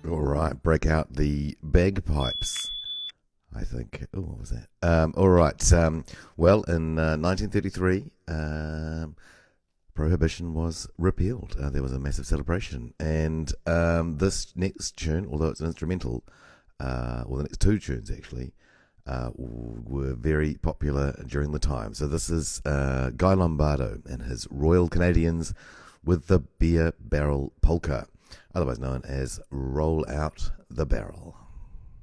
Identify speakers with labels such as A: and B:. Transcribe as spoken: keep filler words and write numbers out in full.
A: All right, break out the bagpipes. I think. Oh, what was that? Um, all right. Um, well, in uh, nineteen thirty-three, um, prohibition was repealed. Uh, there was a massive celebration, and um, this next tune, although it's an instrumental, uh, well, the next two tunes actually, uh, were very popular during the time. So this is uh, Guy Lombardo and his Royal Canadians with the Beer Barrel Polka, otherwise known as Roll Out the Barrel.